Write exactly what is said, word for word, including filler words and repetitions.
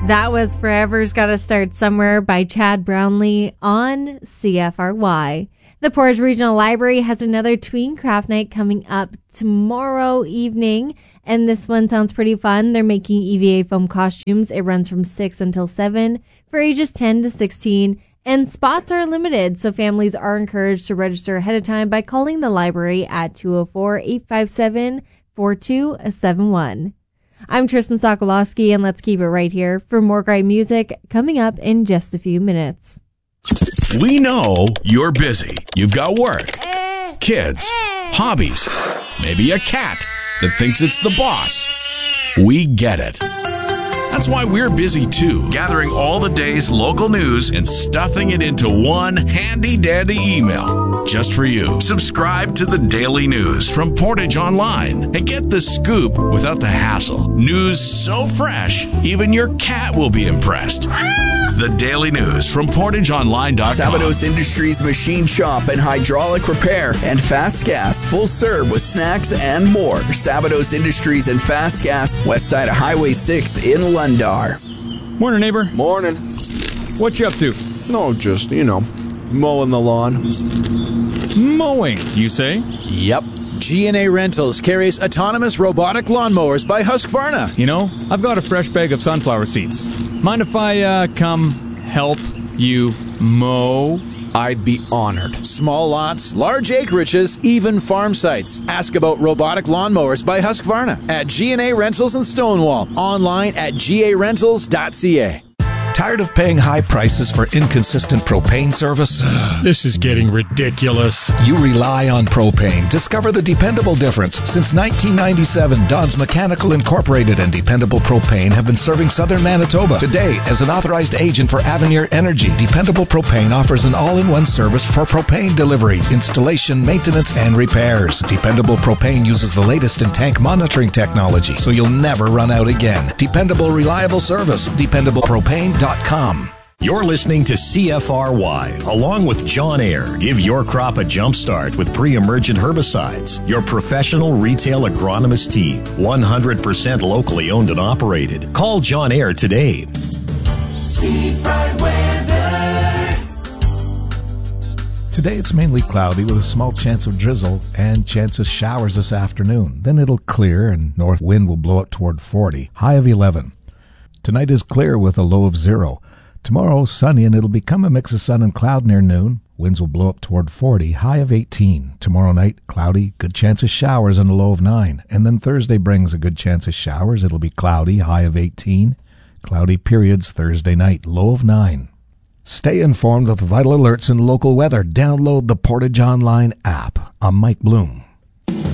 That was Forever's Gotta Start Somewhere by Chad Brownlee on C F R Y. The Portage Regional Library has another Tween Craft Night coming up tomorrow evening, and this one sounds pretty fun. They're making E V A foam costumes. It runs from six until seven for ages ten to sixteen, and spots are limited, so families are encouraged to register ahead of time by calling the library at two oh four, eight five seven, four two seven one. I'm Tristan Sokolowski, and let's keep it right here for more great music coming up in just a few minutes. We know you're busy. You've got work, kids, hobbies, maybe a cat that thinks it's the boss. We get it. That's why we're busy too, gathering all the day's local news and stuffing it into one handy-dandy email just for you. Subscribe to the Daily News from Portage Online and get the scoop without the hassle. News so fresh, even your cat will be impressed. The Daily News from Portage Online dot com. Sabados Industries Machine Shop and Hydraulic Repair and Fast Gas, full serve with snacks and more. Sabados Industries and Fast Gas, west side of Highway six in Lundar. Morning, neighbor. Morning. What you up to? No, just, you know, mowing the lawn. Mowing, you say? Yep. G and A Rentals carries autonomous robotic lawnmowers by Husqvarna. You know, I've got a fresh bag of sunflower seeds. Mind if I uh, come help you mow? I'd be honored. Small lots, large acreages, even farm sites. Ask about robotic lawnmowers by Husqvarna at G and A Rentals in Stonewall. Online at G A rentals dot C A. Tired of paying high prices for inconsistent propane service? This is getting ridiculous. You rely on propane. Discover the dependable difference. Since nineteen ninety-seven, Don's Mechanical Incorporated and Dependable Propane have been serving southern Manitoba. Today, as an authorized agent for Avenir Energy, Dependable Propane offers an all-in-one service for propane delivery, installation, maintenance, and repairs. Dependable Propane uses the latest in tank monitoring technology, so you'll never run out again. Dependable, reliable service. dependable propane dot com. You're listening to C F R Y, along with John Ayer. Give your crop a jump start with pre-emergent herbicides. Your professional retail agronomist team, one hundred percent locally owned and operated. Call John Ayer today. Seafront weather. Today it's mainly cloudy with a small chance of drizzle and chance of showers this afternoon. Then it'll clear and north wind will blow up toward forty, high of eleven. Tonight is clear with a low of zero. Tomorrow, sunny, and it'll become a mix of sun and cloud near noon. Winds will blow up toward forty, high of eighteen. Tomorrow night, cloudy, good chance of showers and a low of nine. And then Thursday brings a good chance of showers. It'll be cloudy, high of eighteen. Cloudy periods Thursday night, low of nine. Stay informed with vital alerts and local weather. Download the Portage Online app. I'm Mike Bloom.